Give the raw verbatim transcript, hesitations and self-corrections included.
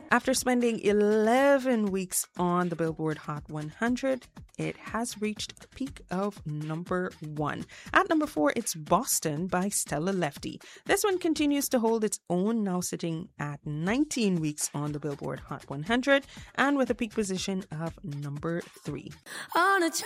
After spending eleven weeks on the Billboard Hot one hundred, it has reached a peak of number one. At number four, it's Boston by Stella Lefty. This one continues to hold its own, now sitting at nineteen weeks on the Billboard Hot one hundred and with a peak position of number three. On a